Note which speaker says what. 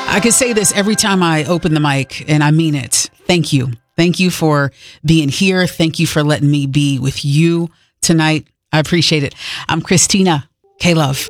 Speaker 1: I could say this every time I open the mic, and I mean it. Thank you. Thank you for being here. Thank you for letting me be with you tonight. I appreciate it. I'm Christina K. Love.